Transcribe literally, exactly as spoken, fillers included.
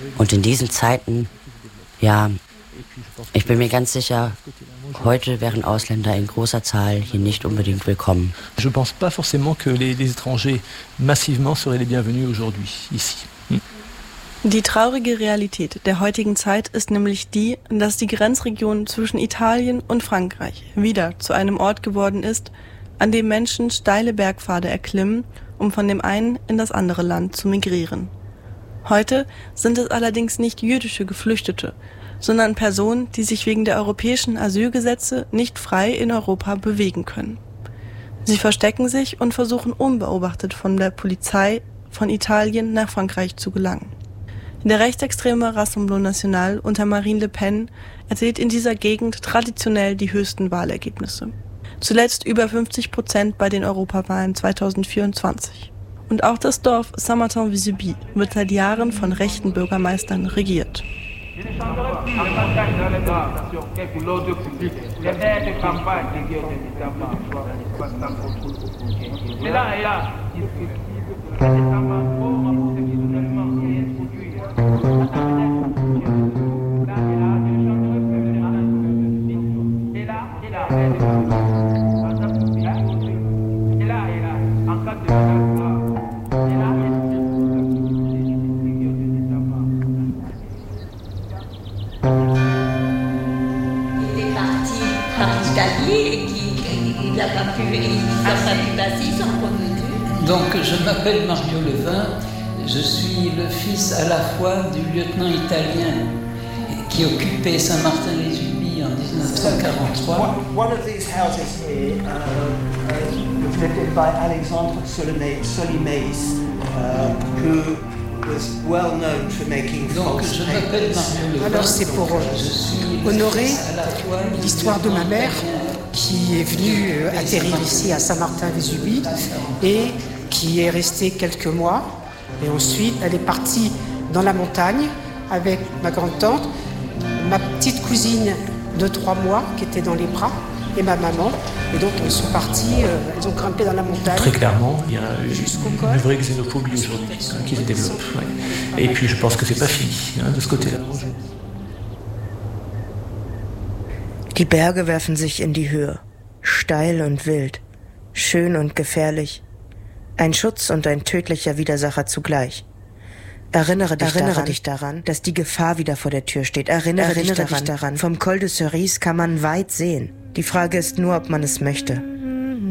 Und in diesen Zeiten, ja, ich bin mir ganz sicher, heute wären Ausländer in großer Zahl hier nicht unbedingt willkommen. Je pense pas forcément que les, les étrangers massivement seraient les bienvenus aujourd'hui, ici. Hm. Die traurige Realität der heutigen Zeit ist nämlich die, dass die Grenzregion zwischen Italien und Frankreich wieder zu einem Ort geworden ist, an dem Menschen steile Bergpfade erklimmen, um von dem einen in das andere Land zu migrieren. Heute sind es allerdings nicht jüdische Geflüchtete, sondern Personen, die sich wegen der europäischen Asylgesetze nicht frei in Europa bewegen können. Sie verstecken sich und versuchen unbeobachtet von der Polizei von Italien nach Frankreich zu gelangen. Der rechtsextreme Rassemblement National unter Marine Le Pen erzielt in dieser Gegend traditionell die höchsten Wahlergebnisse. Zuletzt über fünfzig Prozent bei den Europawahlen zweitausendvierundzwanzig. Und auch das Dorf Saint-Martin-Vésubie wird seit Jahren von rechten Bürgermeistern regiert. Donc je m'appelle Mario Levin, je suis le fils à la fois du lieutenant italien qui occupait Saint-Martin-les-Ubis en dix-neuf cent quarante-trois. One of these houses here uh, uh, was lived in by Alexandre Solimace, uh, who was well known for making false papers. Alors c'est pour honorer l'histoire de ma mère qui est venue atterrir ici à Saint-Martin-Vésubie et qui est restée quelques mois. Et ensuite, elle est partie dans la montagne avec ma grande-tante, ma petite cousine de trois mois qui était dans les bras et ma maman. Et donc, elles sont parties, euh, elles ont grimpé dans la montagne. Très clairement, il y a une, une vraie xénophobie aujourd'hui hein, qui se développe. Ouais. Et puis, je pense que c'est pas fini hein, de ce côté-là. Die Berge werfen sich in die Höhe, steil und wild, schön und gefährlich. Ein Schutz und ein tödlicher Widersacher zugleich. Erinnere dich, Erinnere daran, dich daran, dass die Gefahr wieder vor der Tür steht. Erinnere, Erinnere dich, daran, dich daran, vom Col de Cerise kann man weit sehen. Die Frage ist nur, ob man es möchte.